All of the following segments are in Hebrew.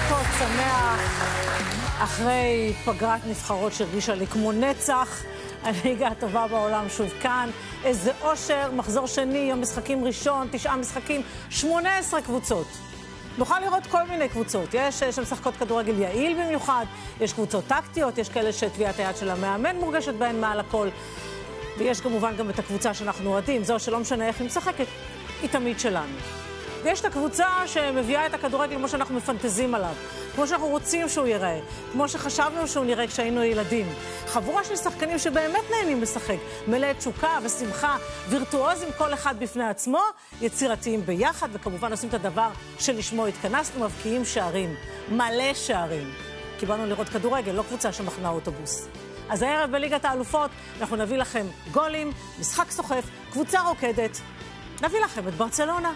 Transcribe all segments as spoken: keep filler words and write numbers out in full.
סוכות שמח אחרי פגרת נבחרות שהרגישה לי כמו נצח. הליגה הטובה בעולם שוב כאן. איזה אושר, מחזור שני, יום משחקים ראשון, תשעה משחקים, שמונה עשרה קבוצות. נוכל לראות כל מיני קבוצות. יש שמשחקות כדורגל יעיל במיוחד, יש קבוצות טקטיות, יש כאלה שטביעת היד של המאמן מורגשת בהן מעל הכל. ויש כמובן גם את הקבוצה שאנחנו אוהדים, זו שלא משנה איך היא משחקת, היא תמיד שלנו. ויש את הקבוצה שמביאה את הכדורגל כמו שאנחנו מפנטזים עליו, כמו שאנחנו רוצים שהוא ייראה, כמו שחשבנו שהוא נראה כשהיינו ילדים. חבורה של שחקנים שבאמת נהנים לשחק, מלא תשוקה ושמחה, וירטואוזים כל אחד בפני עצמו, יצירתיים ביחד, וכמובן עושים את הדבר שלשמו התכנסנו, מבקיעים שערים, מלא שערים. כי באנו לראות כדורגל, לא קבוצה שמחנה אוטובוס. אז הערב בליגת האלופות אנחנו נביא לכם גולים, משחק סוחף, קבוצה רוקדת. נביא לכם את ברצלונה.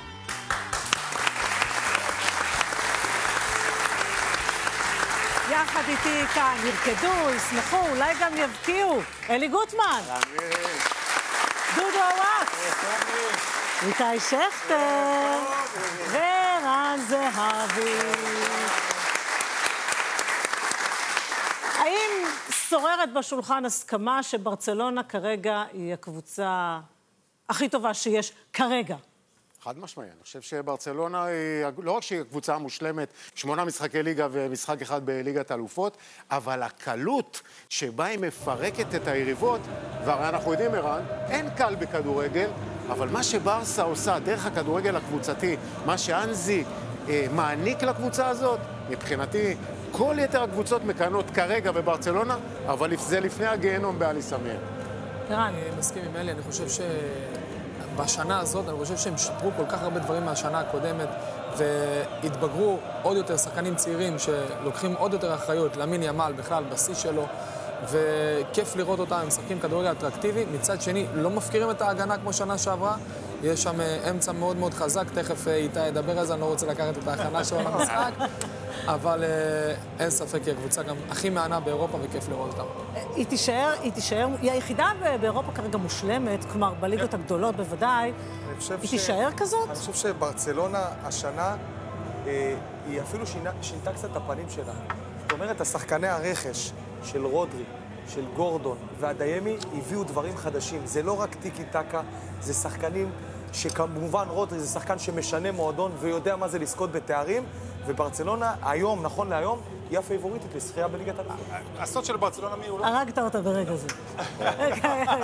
יחד איתי כאן ירקדו, ישמחו, אולי גם יבקיעו. אלי גוטמן. דודו הוואט. איתי שכטר. ורן זהבי. האם שוררת בשולחן הסכמה שברצלונה כרגע היא הקבוצה הכי טובה שיש כרגע? חד משמעי. אני חושב שברצלונה היא, לא רק שהיא הקבוצה המושלמת, שמונה משחקי ליגה ומשחק אחד בליגת האלופות, אבל הקלות שבה היא מפרקת את היריבות, והרי אנחנו יודעים, ערן, אין קל בכדורגל, אבל מה שברסה עושה דרך הכדורגל הקבוצתי, מה שאנזי אה, מעניק לקבוצה הזאת, מבחינתי, כל יתר הקבוצות מקנות כרגע בברצלונה, אבל זה לפני הגיהנום באלי סמיר. ערן, אני מסכים עם אלי, אני חושב ש... בשנה הזאת, אני חושב שהם שיפרו כל כך הרבה דברים מהשנה הקודמת, והתבגרו עוד יותר שחקנים צעירים שלוקחים עוד יותר אחריות, למין ימל בכלל, בשיא שלו, וכיף לראות אותם, הם משחקים כדורגל אטרקטיבי. מצד שני, לא מפקירים את ההגנה כמו שנה שעברה, יש שם אמצע מאוד מאוד חזק, תכף איתי ידבר על זה, אני לא רוצה לקחת את ההכנה שלו למשחק, אבל אין ספק, היא הקבוצה גם הכי מענה באירופה וכיף לראות אותם. היא תישאר, היא תישאר, היא היחידה באירופה כרגע מושלמת, כלומר בליגות הגדולות בוודאי, היא תישאר כזאת? אני חושב שברצלונה השנה, היא אפילו שינתה קצת את הפנים שלה. זאת אומרת, השחקני הרכש של רודרי, של גורדון והדיימי הביאו דברים חדשים. זה לא רק טיקי טקה, זה שחקנים שכמובן רודרי זה שחקן שמשנה מועדון ויודע מה זה לזכות בתארים, וברצלונה היום, נכון להיום, היא הפייבוריטית לשחייה בליגת האלופות. הסוד של ברצלונה מי הוא לא? הרגת אותה ברגע זה.